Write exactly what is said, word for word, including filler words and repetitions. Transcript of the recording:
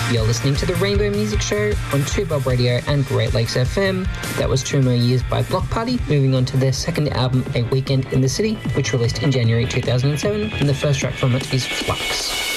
You're listening to the Rainbow Music Show on two Bob Radio and Great Lakes F M. That was Two More Years by Block Party, moving on to their second album, A Weekend in the City, which released in January two thousand seven, and the first track from it is Flux.